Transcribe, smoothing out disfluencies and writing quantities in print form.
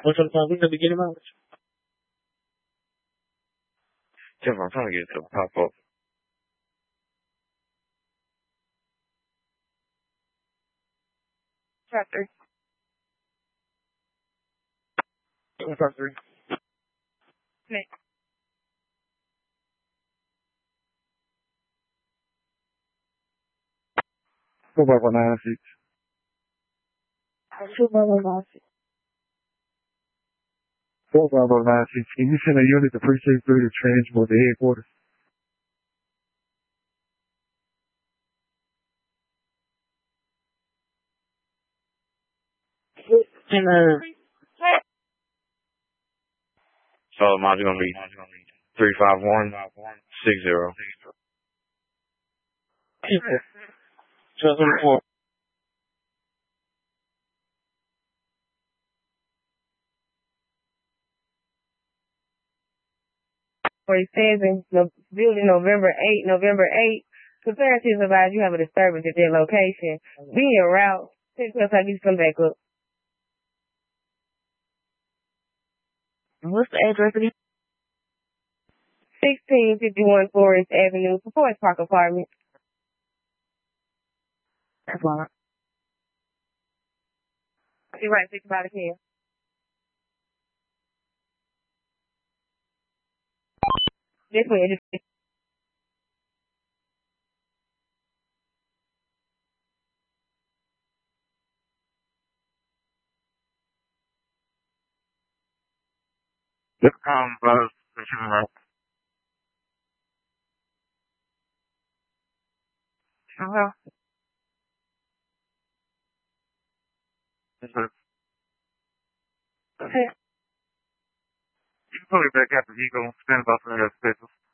What's up, Tom? We gonna be getting out. Jeff, I'm trying to get it to pop up. Chapter. Part 3. Next. 4x196. 2x196. 4x196. Can you send a unit to Precinct 3 to transport to headquarters? And So mine's gonna be 35160. 2004. Where it says in the building November 8th, conspiracies advise you have a disturbance at their location. Be en route. 6 o'clock, you come back up. What's the address again? 1651 Forest Avenue, Forest Park Apartment. That's fine. You're right, 6 about here. This way, just Buzz. uh-huh. You can put it back after he goes stand about for the specials.